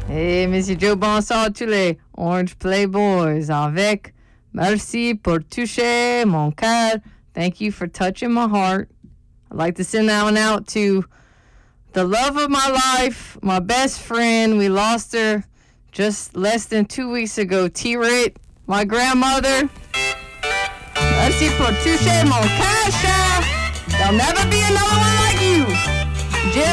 Et Monsieur Joe, bonsoir tous les Orange Playboys avec merci pour toucher mon cœur. Thank you for touching my heart. I'd like to send that one out to the love of my life, my best friend. We lost her just less than 2 weeks ago. T-Rit, my grandmother. Merci pour toucher mon cœur. There'll never be another one like you. Jim